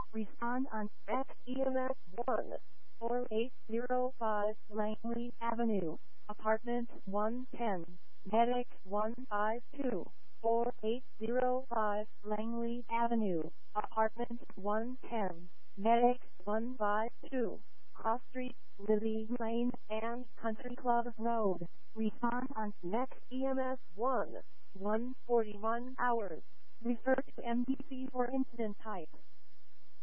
Respond on EMS 1 4805 Langley Avenue, Apartment 110, Medic 152 4805 Langley Avenue, Apartment 110, Medic 152, Cross Street, Lily Lane, and Country Club Road. Respond on EMS 1 141 hours. Refer to MDC for incident type.